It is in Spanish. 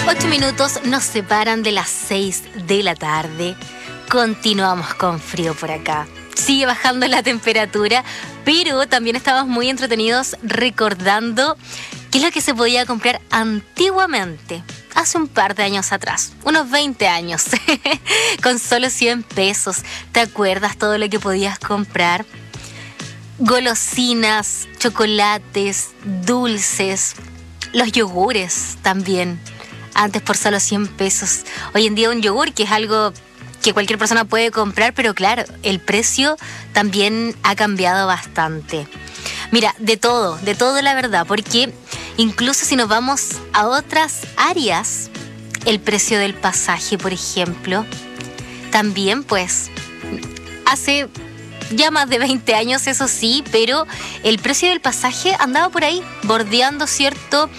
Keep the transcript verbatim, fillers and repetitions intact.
Ocho minutos nos separan de las seis de la tarde. Continuamos con frío por acá. Sigue bajando la temperatura, pero también estamos muy entretenidos recordando qué es lo que se podía comprar antiguamente, hace un par de años atrás, unos veinte años, con solo cien pesos. ¿Te acuerdas todo lo que podías comprar? Golosinas, chocolates, dulces, los yogures también. Antes por solo cien pesos. Hoy en día un yogur, que es algo que cualquier persona puede comprar, pero claro, el precio también ha cambiado bastante. Mira, de todo, de todo la verdad, porque incluso si nos vamos a otras áreas, el precio del pasaje, por ejemplo, también pues hace ya más de veinte años, eso sí, pero el precio del pasaje andaba por ahí, bordeando, ¿cierto?,